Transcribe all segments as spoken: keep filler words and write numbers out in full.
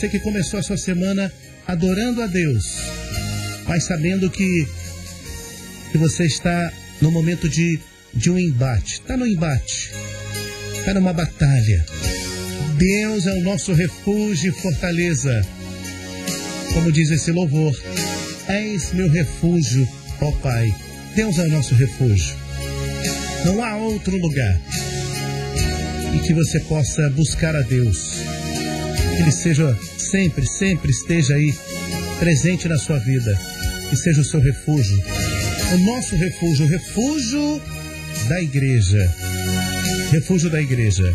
você que começou a sua semana adorando a Deus, mas sabendo que, que você está no momento de, de um embate. Está no embate. Está numa batalha. Deus é o nosso refúgio e fortaleza. Como diz esse louvor, és meu refúgio, ó Pai. Deus é o nosso refúgio. Não há outro lugar em que você possa buscar a Deus. Que Ele seja sempre, sempre esteja aí presente na sua vida. Que seja o seu refúgio. O nosso refúgio, o refúgio da igreja. Refúgio da igreja.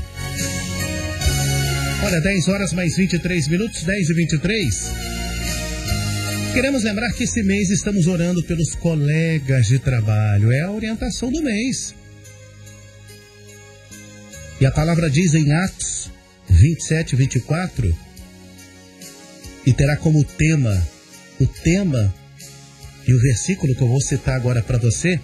Olha, dez horas mais vinte e três minutos, dez e vinte e três. Queremos lembrar que esse mês estamos orando pelos colegas de trabalho. É a orientação do mês. E a palavra diz em Atos vinte e sete, vinte e quatro, e terá como tema, o tema e o versículo que eu vou citar agora para você,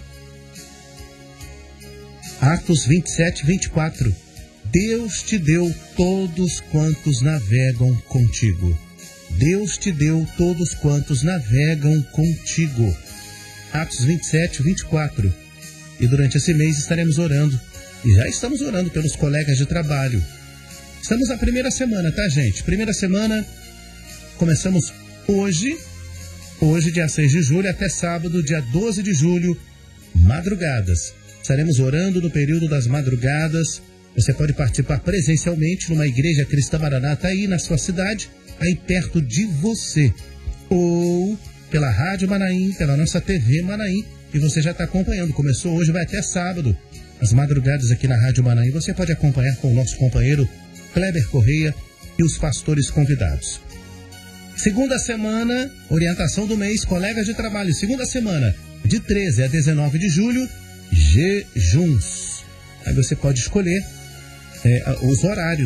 Atos vinte e sete, vinte e quatro. Deus te deu todos quantos navegam contigo. Deus te deu todos quantos navegam contigo. Atos vinte e sete, vinte e quatro. E durante esse mês estaremos orando. E já estamos orando pelos colegas de trabalho. Estamos na primeira semana, tá, gente? Primeira semana, começamos hoje, hoje, dia seis de julho, até sábado, dia doze de julho, madrugadas. Estaremos orando no período das madrugadas. Você pode participar presencialmente numa igreja cristã Maranata aí na sua cidade, aí perto de você. Ou pela Rádio Manaim, pela nossa T V Manaim, e você já está acompanhando. Começou hoje, vai até sábado. As madrugadas aqui na Rádio Manaim, você pode acompanhar com o nosso companheiro Kleber Correia e os pastores convidados. Segunda semana, orientação do mês, colegas de trabalho. Segunda semana, de treze a dezenove de julho, jejuns. Aí você pode escolher é, os horários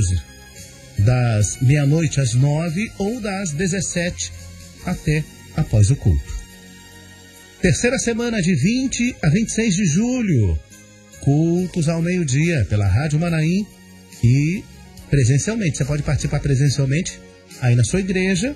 das meia-noite às nove ou das dezessete até após o culto. Terceira semana, de vinte a vinte e seis de julho, cultos ao meio-dia pela Rádio Manaim e presencialmente. Você pode participar presencialmente aí na sua igreja,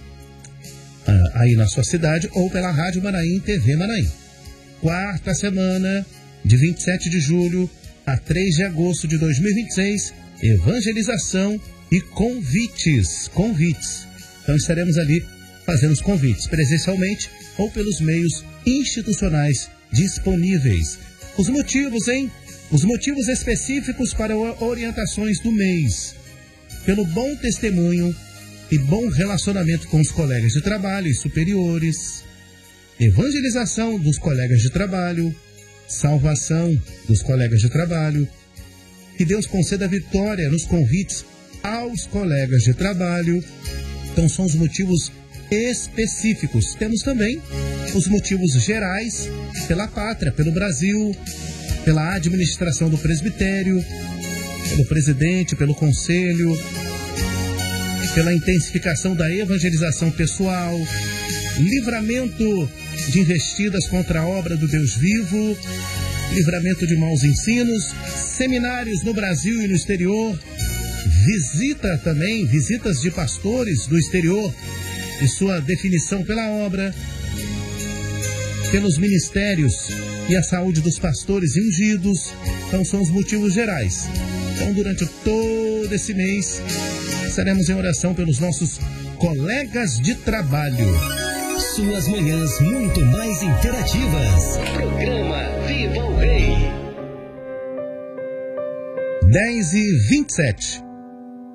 aí na sua cidade, ou pela Rádio Manaim, T V Manaim. Quarta semana, de vinte e sete de julho a três de agosto de dois mil e vinte e seis, evangelização e convites. Convites. Então estaremos ali fazendo os convites presencialmente ou pelos meios institucionais disponíveis. Os motivos, hein? Os motivos específicos para orientações do mês. Pelo bom testemunho e bom relacionamento com os colegas de trabalho e superiores. Evangelização dos colegas de trabalho. Salvação dos colegas de trabalho. Que Deus conceda vitória nos convites aos colegas de trabalho. Então são os motivos específicos. Temos também os motivos gerais pela pátria, pelo Brasil, pela administração do presbitério, pelo presidente, pelo conselho, pela intensificação da evangelização pessoal, livramento de investidas contra a obra do Deus vivo, livramento de maus ensinos, seminários no Brasil e no exterior, visita também, visitas de pastores do exterior e sua definição pela obra, pelos ministérios e a saúde dos pastores e ungidos. Então são os motivos gerais. Então durante todo esse mês estaremos em oração pelos nossos colegas de trabalho. Suas manhãs muito mais interativas. Programa Viva o Rei. dez e vinte e sete.